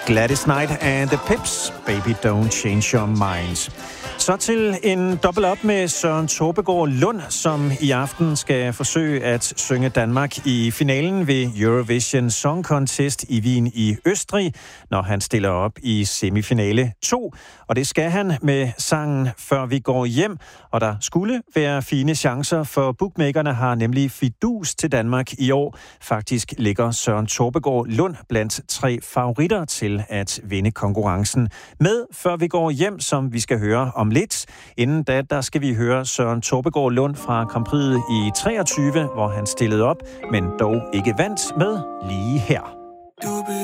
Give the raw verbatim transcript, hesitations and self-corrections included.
Gladys Knight and the Pips, Baby Don't Change Your Mind. Så til en dobbelt op med Søren Tåbegaard Lund, som i aften skal forsøge at synge Danmark i finalen ved Eurovision Song Contest i Wien i Østrig, når han stiller op i semifinale to. Og det skal han med sangen Før vi går hjem, og der skulle være fine chancer, for bookmakerne har nemlig fidus til Danmark i år. Faktisk ligger Søren Tåbegaard Lund blandt tre favoritter til at vinde konkurrencen. Med Før vi går hjem, som vi skal høre om lidt. Inden da, der skal vi høre Søren Tåbegaard Lund fra Grand Prix'et i treogtyve, hvor han stillede op, men dog ikke vandt med lige her.